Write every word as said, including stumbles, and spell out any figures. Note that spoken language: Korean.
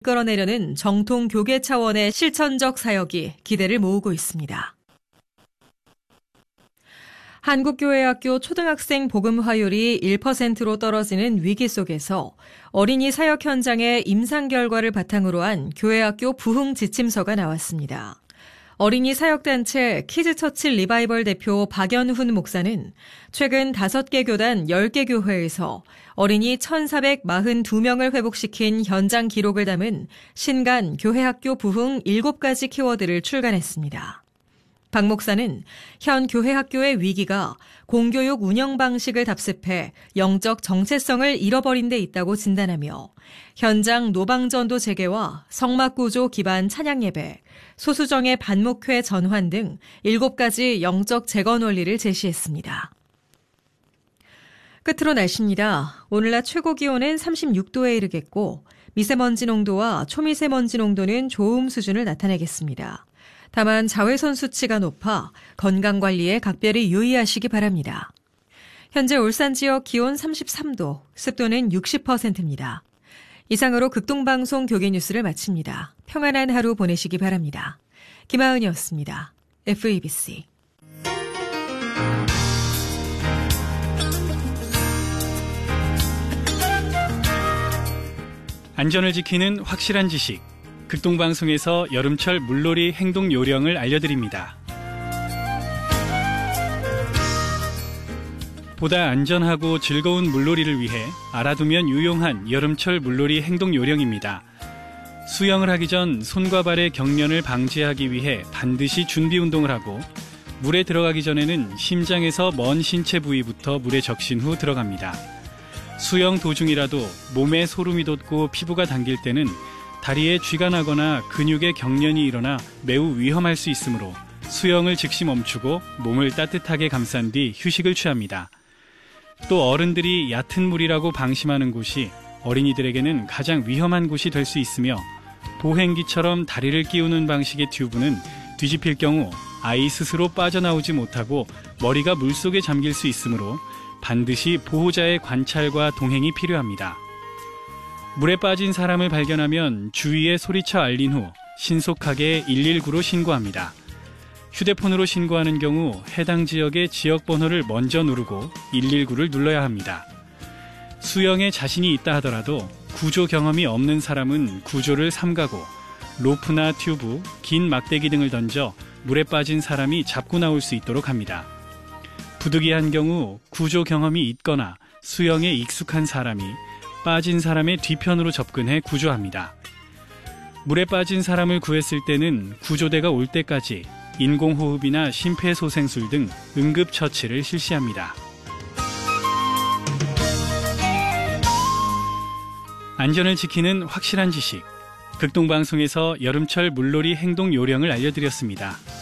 끌어내려는 정통 교계 차원의 실천적 사역이 기대를 모으고 있습니다. 한국교회학교 초등학생 복음화율이 일 퍼센트로 떨어지는 위기 속에서 어린이 사역 현장의 임상 결과를 바탕으로 한 교회학교 부흥 지침서가 나왔습니다. 어린이 사역단체 키즈처치 리바이벌 대표 박연훈 목사는 최근 다섯 개 교단 열 개 교회에서 어린이 천사백사십이 명을 회복시킨 현장 기록을 담은 신간 교회학교 부흥 일곱 가지 키워드를 출간했습니다. 박 목사는 현 교회학교의 위기가 공교육 운영 방식을 답습해 영적 정체성을 잃어버린 데 있다고 진단하며 현장 노방전도 재개와 성막구조 기반 찬양예배, 소수정예 반목회 전환 등 일곱 가지 영적 재건 원리를 제시했습니다. 끝으로 날씨입니다. 오늘 낮 최고 기온은 삼십육 도에 이르겠고 미세먼지 농도와 초미세먼지 농도는 좋음 수준을 나타내겠습니다. 다만 자외선 수치가 높아 건강관리에 각별히 유의하시기 바랍니다. 현재 울산 지역 기온 삼십삼 도, 습도는 육십 퍼센트입니다. 이상으로 극동방송 교계뉴스를 마칩니다. 평안한 하루 보내시기 바랍니다. 김하은이었습니다. 에프이비씨. 안전을 지키는 확실한 지식. 극동방송에서 여름철 물놀이 행동 요령을 알려드립니다. 보다 안전하고 즐거운 물놀이를 위해 알아두면 유용한 여름철 물놀이 행동 요령입니다. 수영을 하기 전 손과 발의 경련을 방지하기 위해 반드시 준비 운동을 하고 물에 들어가기 전에는 심장에서 먼 신체 부위부터 물에 적신 후 들어갑니다. 수영 도중이라도 몸에 소름이 돋고 피부가 당길 때는 다리에 쥐가 나거나 근육에 경련이 일어나 매우 위험할 수 있으므로 수영을 즉시 멈추고 몸을 따뜻하게 감싼 뒤 휴식을 취합니다. 또 어른들이 얕은 물이라고 방심하는 곳이 어린이들에게는 가장 위험한 곳이 될 수 있으며 보행기처럼 다리를 끼우는 방식의 튜브는 뒤집힐 경우 아이 스스로 빠져나오지 못하고 머리가 물속에 잠길 수 있으므로 반드시 보호자의 관찰과 동행이 필요합니다. 물에 빠진 사람을 발견하면 주위에 소리쳐 알린 후 신속하게 일일구로 신고합니다. 휴대폰으로 신고하는 경우 해당 지역의 지역번호를 먼저 누르고 일일구를 눌러야 합니다. 수영에 자신이 있다 하더라도 구조 경험이 없는 사람은 구조를 삼가고 로프나 튜브, 긴 막대기 등을 던져 물에 빠진 사람이 잡고 나올 수 있도록 합니다. 부득이한 경우 구조 경험이 있거나 수영에 익숙한 사람이 빠진 사람의 뒤편으로 접근해 구조합니다. 물에 빠진 사람을 구했을 때는 구조대가 올 때까지 인공호흡이나 심폐소생술 등 응급처치를 실시합니다. 안전을 지키는 확실한 지식. 극동방송에서 여름철 물놀이 행동 요령을 알려드렸습니다.